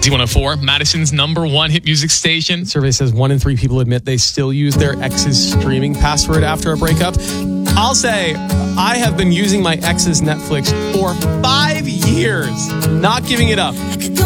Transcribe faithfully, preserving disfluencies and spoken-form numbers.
Z one oh four, Madison's number one hit music station. The survey says one in three people admit they still use their ex's streaming password after a breakup. I'll say I have been using my ex's Netflix for five years, not giving it up.